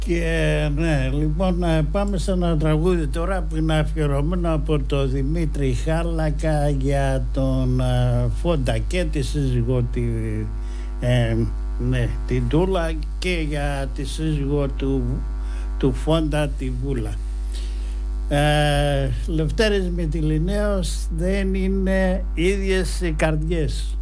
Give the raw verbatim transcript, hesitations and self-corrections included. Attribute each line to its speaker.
Speaker 1: Και ναι, λοιπόν, πάμε σε ένα τραγούδι τώρα που είναι αφιερωμένο από τον Δημήτρη Χάλακα για τον Φόντα και τη σύζυγό τη, ε, ναι, την Τούλα, και για τη σύζυγό του, του Φόντα, τη Βούλα. Ε, Λευτέρης Μυτιληναίος, δεν είναι ίδιες οι καρδιές.